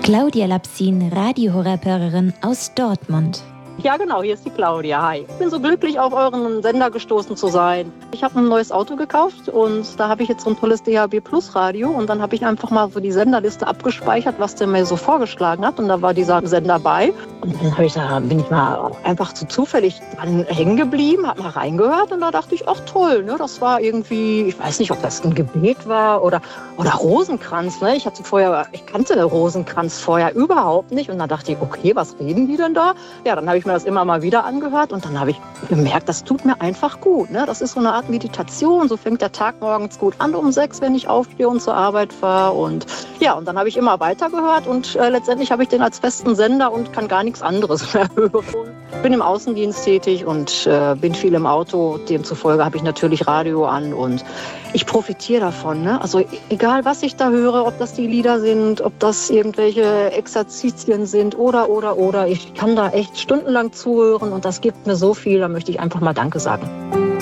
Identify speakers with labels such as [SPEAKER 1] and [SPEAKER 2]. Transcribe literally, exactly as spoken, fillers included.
[SPEAKER 1] Claudia Lapsin, Radio-Horror-Hörerin aus Dortmund.
[SPEAKER 2] Ja, genau, hier ist die Claudia. Hi. Ich bin so glücklich, auf euren Sender gestoßen zu sein. Ich habe ein neues Auto gekauft und da habe ich jetzt so ein tolles D A B Plus Radio und dann habe ich einfach mal so die Senderliste abgespeichert, was der mir so vorgeschlagen hat und da war dieser Sender bei. Und dann habe ich da, bin ich mal einfach so zufällig dran hängen geblieben, habe mal reingehört und da dachte ich, ach toll, ne, das war irgendwie, ich weiß nicht, ob das ein Gebet war oder, oder Rosenkranz, ne? Ich hatte vorher, ich kannte Rosenkranz vorher überhaupt nicht und dann dachte ich, okay, was reden die denn da? Ja, dann habe ich mir das immer mal wieder angehört und dann habe ich gemerkt, das tut mir einfach gut. Ne? Das ist so eine Art Meditation. So fängt der Tag morgens gut an um sechs, wenn ich aufstehe und zur Arbeit fahre. Und ja, und dann habe ich immer weiter gehört und äh, letztendlich habe ich den als festen Sender und kann gar nichts anderes mehr hören. Ich bin im Außendienst tätig und äh, bin viel im Auto. Demzufolge habe ich natürlich Radio an und ich profitiere davon. Ne? Also egal, was ich da höre, ob das die Lieder sind, ob das irgendwelche Exerzitien sind oder, oder, oder. Ich kann da echt stundenlang zuhören und das gibt mir so viel. Da möchte ich einfach mal Danke sagen.